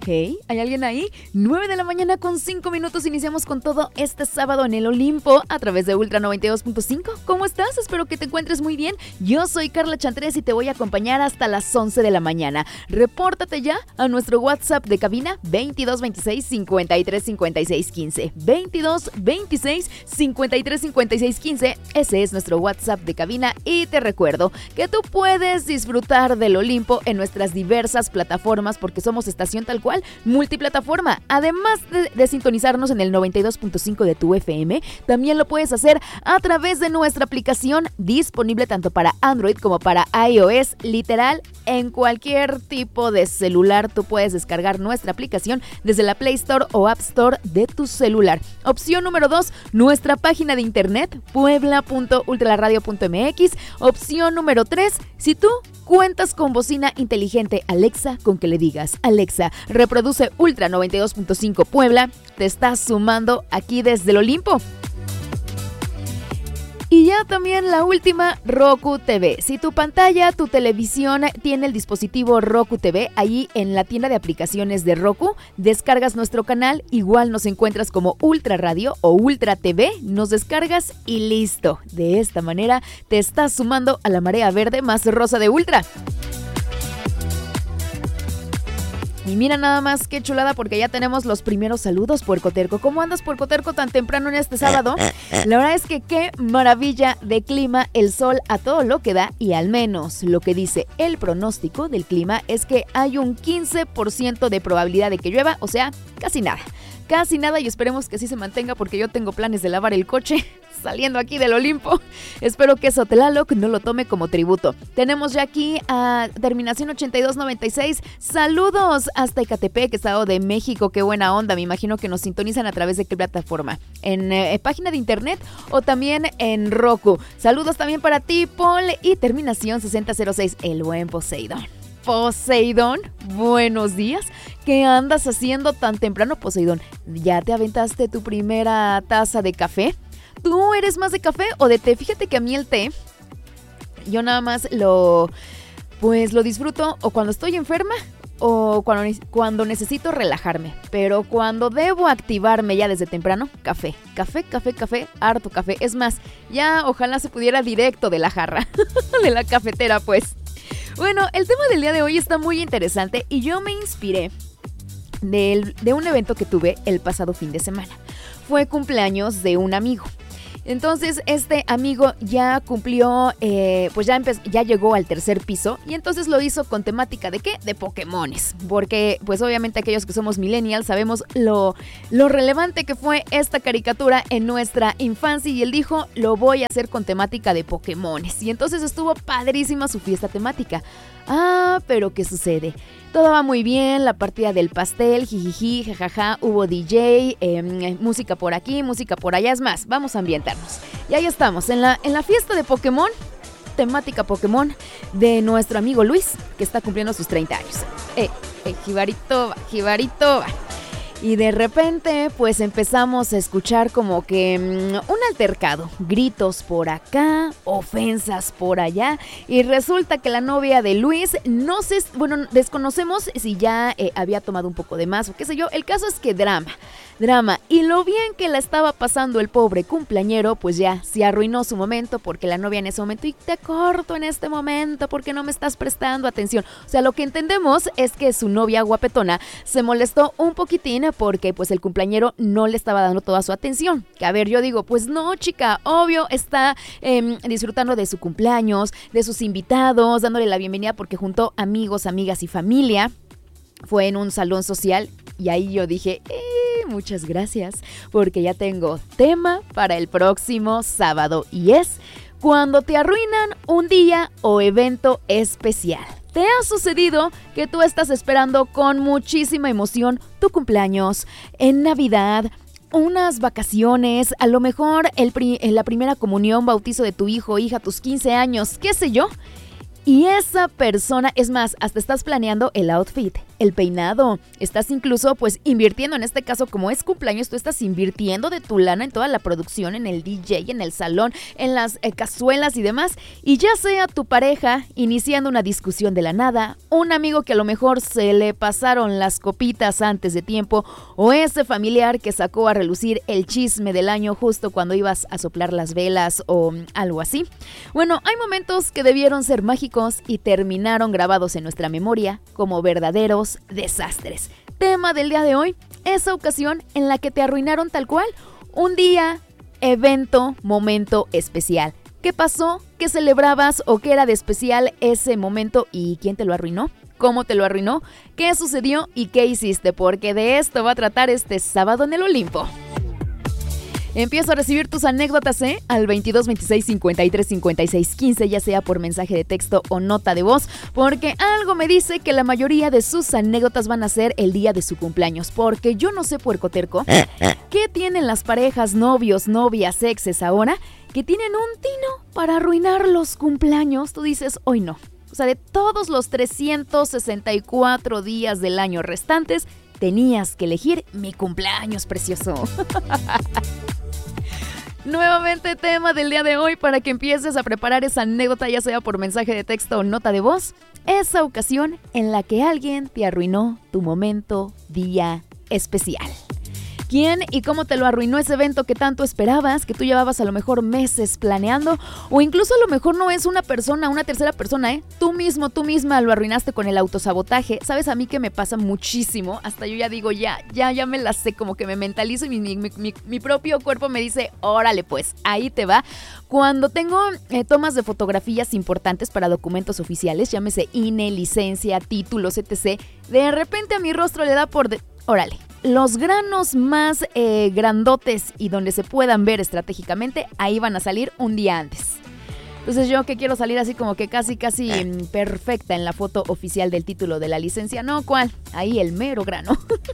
¿hay alguien ahí? 9:05 a.m. Iniciamos con todo este sábado en el Olimpo a través de Ultra 92.5. ¿Cómo estás? Espero que te encuentres muy bien. Yo soy Carla Chantres y te voy a acompañar hasta las 11 de la mañana. Repórtate ya a nuestro WhatsApp de cabina 2226 53 56 15. 2226 53 56 15. Ese es nuestro WhatsApp de cabina y te recuerdo que tú puedes disfrutar del Olimpo en nuestras diversas plataformas porque somos estación tal cual, multiplataforma. Además de sintonizarnos en el 92.5 de tu FM, también lo puedes hacer a través de nuestra aplicación disponible tanto para Android como para iOS. Literal, en cualquier tipo de celular tú puedes descargar nuestra aplicación desde la Play Store o App Store de tu celular. Opción número 2, nuestra página de internet puebla.ultraradio.mx. Opción número 3, si tú cuentas con bocina inteligente Alexa, con que le digas: Alexa, reproduce Ultra 92.5 Puebla, te estás sumando aquí desde el Olimpo. Y ya también la última, Roku TV. Si tu pantalla, tu televisión tiene el dispositivo Roku TV, ahí en la tienda de aplicaciones de Roku, descargas nuestro canal, igual nos encuentras como Ultra Radio o Ultra TV, nos descargas y listo. De esta manera te estás sumando a la marea verde más rosa de Ultra. Y mira nada más qué chulada porque ya tenemos los primeros saludos, Puercoterco. ¿Cómo andas, Puercoterco, tan temprano en este sábado? La verdad es que qué maravilla de clima, el sol a todo lo que da y al menos lo que dice el pronóstico del clima es que hay un 15% de probabilidad de que llueva, o sea, casi nada y esperemos que así se mantenga porque yo tengo planes de lavar el coche saliendo aquí del Olimpo. Espero que Sotelaloc no lo tome como tributo. Tenemos ya aquí a terminación 8296. Saludos hasta Ecatepec, Estado de México. Qué buena onda. Me imagino que nos sintonizan a través de qué plataforma. En página de internet o también en Roku. Saludos también para ti, Paul. Y terminación 6006. El buen Poseidón. Poseidón, buenos días. ¿Qué andas haciendo tan temprano, Poseidón? ¿Ya te aventaste tu primera taza de café? ¿Tú eres más de café o de té? Fíjate que a mí el té, yo nada más lo disfruto o cuando estoy enferma o cuando necesito relajarme. Pero cuando debo activarme ya desde temprano, café, harto café. Es más, ya ojalá se pudiera directo de la jarra, de la cafetera pues. Bueno, el tema del día de hoy está muy interesante y yo me inspiré de un evento que tuve el pasado fin de semana. Fue cumpleaños de un amigo. Entonces este amigo ya cumplió, ya llegó al tercer piso y entonces lo hizo con temática ¿de qué? De Pokémones, porque pues obviamente aquellos que somos millennials sabemos lo relevante que fue esta caricatura en nuestra infancia y él dijo, lo voy a hacer con temática de Pokémones y entonces estuvo padrísima su fiesta temática. Ah, pero ¿qué sucede? Todo va muy bien, la partida del pastel, jijiji, jajaja, hubo DJ, música por aquí, música por allá, es más, vamos a ambientarnos. Y ahí estamos, en la fiesta de Pokémon, temática Pokémon, de nuestro amigo Luis, que está cumpliendo sus 30 años. Jibarito va. Y de repente, pues empezamos a escuchar como que un altercado, gritos por acá, ofensas por allá. Y resulta que la novia de Luis, desconocemos si ya había tomado un poco de más o qué sé yo. El caso es que drama. Y lo bien que la estaba pasando el pobre cumpleañero, pues ya se arruinó su momento porque la novia en ese momento, y te corto en este momento porque no me estás prestando atención. O sea, lo que entendemos es que su novia guapetona se molestó un poquitín porque pues el cumpleañero no le estaba dando toda su atención. Que a ver, yo digo, pues no, chica, obvio está disfrutando de su cumpleaños, de sus invitados, dándole la bienvenida porque juntó amigos, amigas y familia. Fue en un salón social y ahí yo dije, muchas gracias, porque ya tengo tema para el próximo sábado y es cuando te arruinan un día o evento especial. ¿Te ha sucedido que tú estás esperando con muchísima emoción tu cumpleaños, en Navidad, unas vacaciones, a lo mejor la primera comunión, bautizo de tu hijo o hija, tus 15 años, qué sé yo? Y esa persona, es más, hasta estás planeando el outfit, el peinado, estás incluso pues invirtiendo, en este caso como es cumpleaños, tú estás invirtiendo de tu lana en toda la producción, en el DJ, en el salón, en las cazuelas y demás, y ya sea tu pareja iniciando una discusión de la nada, un amigo que a lo mejor se le pasaron las copitas antes de tiempo, o ese familiar que sacó a relucir el chisme del año justo cuando ibas a soplar las velas o algo así. Bueno, hay momentos que debieron ser mágicos y terminaron grabados en nuestra memoria como verdaderos desastres. Tema del día de hoy, esa ocasión en la que te arruinaron tal cual un día, evento, momento especial. ¿Qué pasó? ¿Qué celebrabas o qué era de especial ese momento y quién te lo arruinó? ¿Cómo te lo arruinó? ¿Qué sucedió y qué hiciste? Porque de esto va a tratar este sábado en el Olimpo. Empiezo a recibir tus anécdotas, al 22 26 53 56 15, ya sea por mensaje de texto o nota de voz, porque algo me dice que la mayoría de sus anécdotas van a ser el día de su cumpleaños, porque yo no sé, puercoterco, ¿qué tienen las parejas, novios, novias, exes ahora, que tienen un tino para arruinar los cumpleaños? Tú dices, hoy no. O sea, de todos los 364 días del año restantes, tenías que elegir mi cumpleaños precioso. Nuevamente tema del día de hoy para que empieces a preparar esa anécdota, ya sea por mensaje de texto o nota de voz. Esa ocasión en la que alguien te arruinó tu momento, día especial. ¿Quién y cómo te lo arruinó ese evento que tanto esperabas, que tú llevabas a lo mejor meses planeando? O incluso a lo mejor no es una persona, una tercera persona, Tú mismo, tú misma lo arruinaste con el autosabotaje. ¿Sabes? A mí que me pasa muchísimo. Hasta yo ya digo, ya me la sé, como que me mentalizo y mi propio cuerpo me dice, órale pues, ahí te va. Cuando tengo tomas de fotografías importantes para documentos oficiales, llámese INE, licencia, títulos, etc., de repente a mi rostro le da por... órale. Los granos más grandotes y donde se puedan ver estratégicamente, ahí van a salir un día antes. Entonces yo que quiero salir así como que casi perfecta en la foto oficial del título de la licencia. No, ¿cuál? Ahí el mero grano.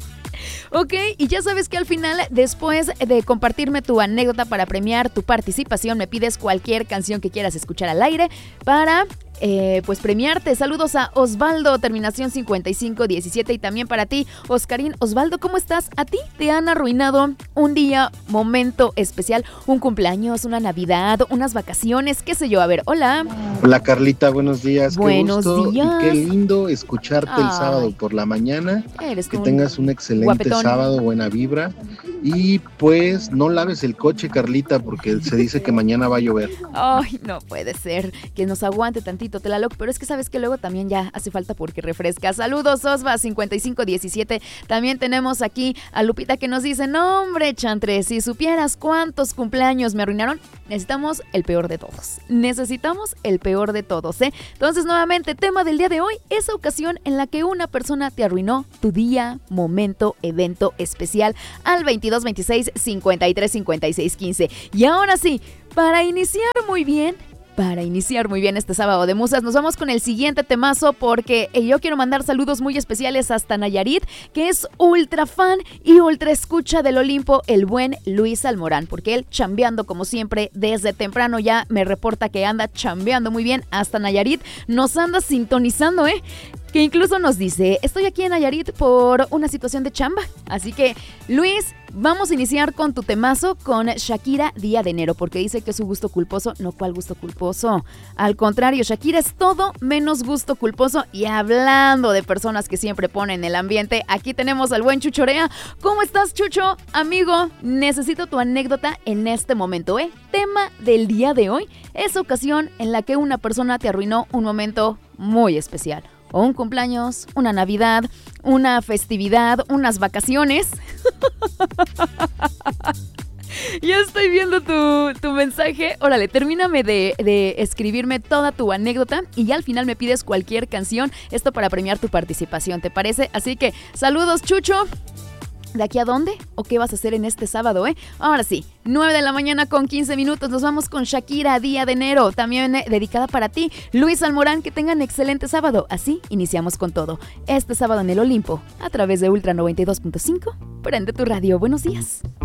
Ok, y ya sabes que al final, después de compartirme tu anécdota para premiar tu participación, me pides cualquier canción que quieras escuchar al aire para... pues premiarte. Saludos a Osvaldo, terminación 5517, y también para ti, Oscarín. Osvaldo, ¿cómo estás? ¿A ti te han arruinado un día, momento especial, un cumpleaños, una Navidad, unas vacaciones, qué sé yo? A ver, hola. Hola Carlita, buenos días. Buenos qué gusto días. Y qué lindo escucharte el sábado por la mañana. Que tengas un excelente guapetón. Sábado, buena vibra. Y pues no laves el coche, Carlita, porque se dice que mañana va a llover. Ay, no puede ser. Que nos aguante tantito, Tlaloc, pero es que sabes que luego también ya hace falta porque refresca. Saludos, Osva 5517. También tenemos aquí a Lupita que nos dice, no hombre, Chantre, si supieras cuántos cumpleaños me arruinaron, necesitamos el peor de todos. Necesitamos el peor de todos, Entonces, nuevamente, tema del día de hoy, esa ocasión en la que una persona te arruinó tu día, momento, evento especial al 22 26 53 56 15. Y ahora sí, para iniciar muy bien este sábado de musas, nos vamos con el siguiente temazo porque yo quiero mandar saludos muy especiales hasta Nayarit, que es ultra fan y ultra escucha del Olimpo, el buen Luis Almorán, porque él chambeando como siempre desde temprano ya me reporta que anda chambeando muy bien hasta Nayarit, nos anda sintonizando, que incluso nos dice, estoy aquí en Nayarit por una situación de chamba. Así que, Luis, vamos a iniciar con tu temazo con Shakira, Día de Enero, porque dice que es su gusto culposo. No, ¿cuál gusto culposo? Al contrario, Shakira es todo menos gusto culposo. Y hablando de personas que siempre ponen el ambiente, aquí tenemos al buen Chuchorea. ¿Cómo estás, Chucho? Amigo, necesito tu anécdota en este momento, Tema del día de hoy, esa ocasión en la que una persona te arruinó un momento muy especial. O un cumpleaños, una Navidad, una festividad, unas vacaciones. Ya estoy viendo tu mensaje. Órale, termíname de escribirme toda tu anécdota y ya al final me pides cualquier canción. Esto para premiar tu participación, ¿te parece? Así que, saludos, Chucho. ¿De aquí a dónde? ¿O qué vas a hacer en este sábado, Ahora sí, 9 de la mañana con 15 minutos. Nos vamos con Shakira, Día de Enero. También dedicada para ti, Luis Almorán. Que tengan excelente sábado. Así iniciamos con todo. Este sábado en el Olimpo, a través de Ultra 92.5. Prende tu radio. Buenos días.